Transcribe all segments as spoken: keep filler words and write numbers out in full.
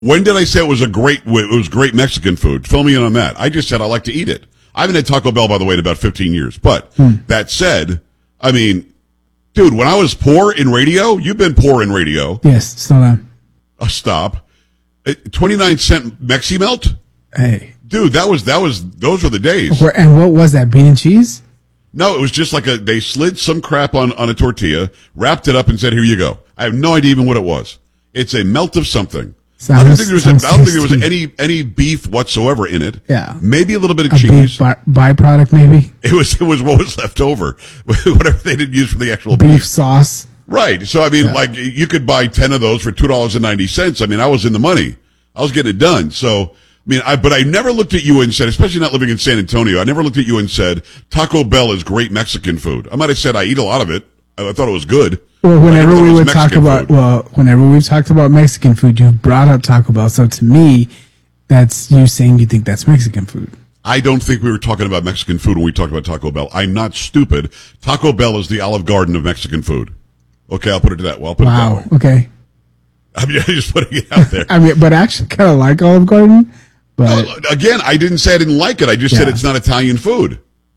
When did I say it was a great, it was great Mexican food? Fill me in on that. I just said I like to eat it. I haven't had Taco Bell, by the way, in about fifteen years. But hmm. that said, I mean, dude, when I was poor in radio, you've been poor in radio. Yes, still am. Uh, stop. twenty-nine cent Mexi Melt? Hey. Dude, that was, that was, those were the days. And what was that, bean and cheese? No, it was just like a, they slid some crap on, on a tortilla, wrapped it up and said, here you go. I have no idea even what it was. It's a melt of something. Sounds, I don't think there was, a, I don't think there was any, any beef whatsoever in it. Yeah. Maybe a little bit of a cheese. Beef by, byproduct, maybe? It was, it was what was left over. Whatever they didn't use for the actual beef. Beef sauce. Right. So, I mean, yeah. like, you could buy ten of those for two dollars and ninety cents. I mean, I was in the money. I was getting it done. So, I mean, I, but I never looked at you and said, especially not living in San Antonio, I never looked at you and said, Taco Bell is great Mexican food. I might have said I eat a lot of it. I thought it was good. Well, whenever we would talk about, food. well, whenever we've talked about Mexican food, you brought up Taco Bell. So to me, that's you saying you think that's Mexican food. I don't think we were talking about Mexican food when we talked about Taco Bell. I'm not stupid. Taco Bell is the Olive Garden of Mexican food. Okay, I'll put it to that. Well, I'll put wow. it that way. Okay. I mean, I'm just putting it out there. I mean, but I actually kind of like Olive Garden. But uh, again, I didn't say I didn't like it. I just yeah. said it's not Italian food.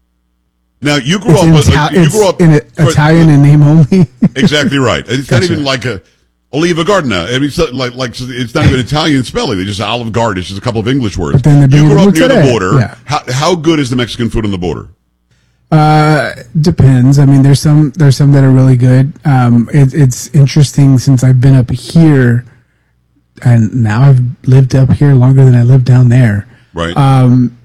Now you grew it's up. With, Ita- you grew up in it, for, Italian in name only. Exactly right. It's gotcha. not even like a Oliva Gardena. I mean, it's not like like it's not even Italian spelling. They just Olive Garden. It's just a couple of English words. But then you grew up near today. the border. Yeah. How how good is the Mexican food on the border? Uh, depends. I mean, there's some there's some that are really good. Um, it, it's interesting since I've been up here, and now I've lived up here longer than I lived down there. Right. Um,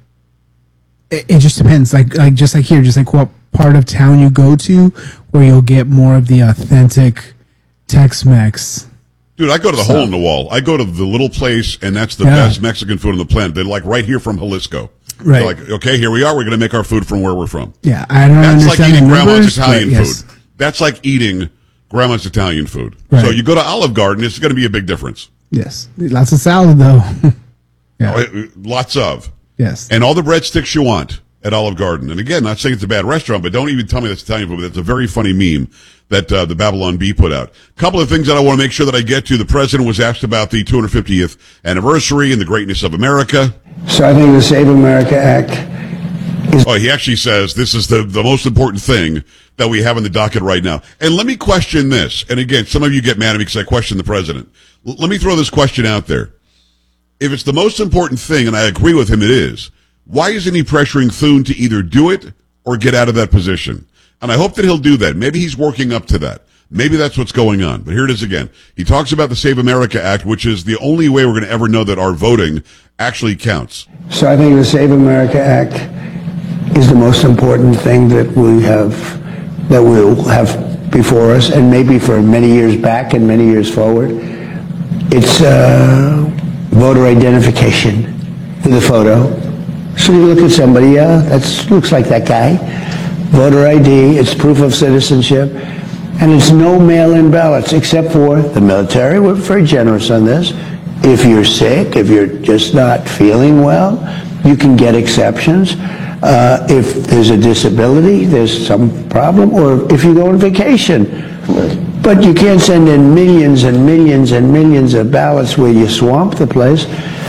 it, it just depends. Like like just like here, just like what part of town you go to, where you'll get more of the authentic Tex-Mex. Dude, I go to the so, hole in the wall. I go to the little place, and that's the yeah. best Mexican food on the planet. They're like right here from Jalisco. Right. They're like, okay, here we are. We're going to make our food from where we're from. Yeah, I don't That's understand like eating the grandma's numbers, Italian yes. food. That's like eating grandma's Italian food. Right. So you go to Olive Garden, it's going to be a big difference. Yes. Lots of salad, though. yeah. Oh, lots of. Yes. And all the breadsticks you want at Olive Garden. And again, not saying it's a bad restaurant, but don't even tell me that's Italian food. But that's a very funny meme that uh, the Babylon Bee put out. A couple of things that I want to make sure that I get to. The president was asked about the two hundred fiftieth anniversary and the greatness of America. So I think the Save America Act is... Oh, he actually says this is the, the most important thing that we have on the docket right now. And let me question this. And again, some of you get mad at me because I question the president. L- let me throw this question out there. If it's the most important thing, and I agree with him it is, why isn't he pressuring Thune to either do it or get out of that position? And I hope that he'll do that. Maybe he's working up to that. Maybe that's what's going on. But here it is again. He talks about the Save America Act, which is the only way we're going to ever know that our voting actually counts. So I think the Save America Act is the most important thing that we have, that we'll have before us, and maybe for many years back and many years forward. It's uh, voter identification with a photo. So you look at somebody, yeah, that looks like that guy. Voter I D, it's proof of citizenship, and it's no mail-in ballots except for the military. We're very generous on this. If you're sick, if you're just not feeling well, you can get exceptions. Uh, if there's a disability, there's some problem, or if you go on vacation. But you can't send in millions and millions and millions of ballots where you swamp the place.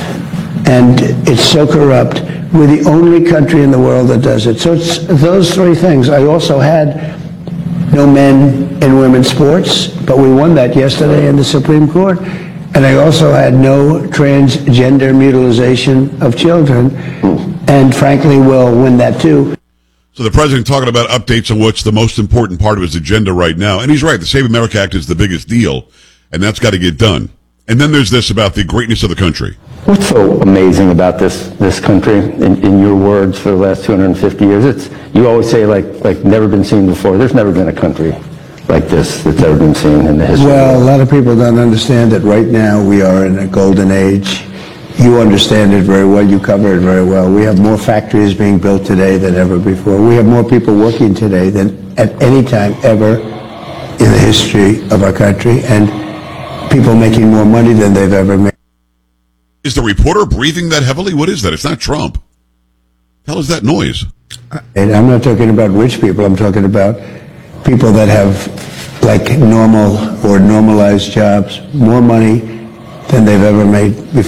And it's so corrupt. We're the only country in the world that does it. So it's those three things. I also had no men and women's sports, but we won that yesterday in the Supreme Court. And I also had no transgender mutilization of children, and frankly will win that too. So the president talking about updates on what's the most important part of his agenda right now. And he's right, the Save America Act is the biggest deal, and that's got to get done. And then there's this about the greatness of the country. What's so amazing about this this country, in, in your words, for the last two hundred fifty years? It's you always say like like never been seen before. There's never been a country like this that's ever been seen in the history. Well, a lot of people don't understand that right now we are in a golden age. You understand it very well. You cover it very well. We have more factories being built today than ever before. We have more people working today than at any time ever in the history of our country, and people making more money than they've ever made. Is the reporter breathing that heavily? What is that? It's not Trump. What the hell is that noise? And I'm not talking about rich people. I'm talking about people that have like normal or normalized jobs, more money than they've ever made before.